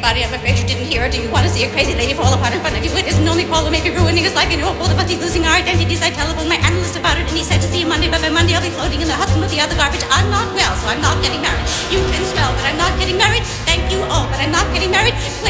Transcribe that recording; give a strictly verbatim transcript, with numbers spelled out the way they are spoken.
everybody. I'm afraid you didn't hear it. Do you want to see a crazy lady fall apart in front of you? It isn't only Paul who may be ruining his life. I know both of us. He's losing our identities. I telephoned my analyst about it, and he said to see you Monday. But by Monday, I'll be floating in the Hudson with the other garbage. I'm not well, so I'm not getting married. You can smell, but I'm not getting married. Thank you all, but I'm not getting married. Claire